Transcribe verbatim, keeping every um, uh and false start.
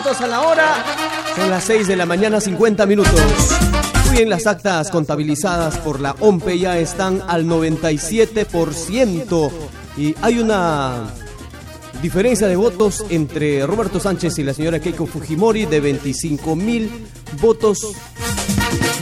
minutos a la hora. Son las seis de la mañana, cincuenta minutos. Muy bien, las actas contabilizadas por la O M P E ya están al noventa y siete por ciento. Y hay una diferencia de votos entre Roberto Sánchez y la señora Keiko Fujimori de veinticinco mil votos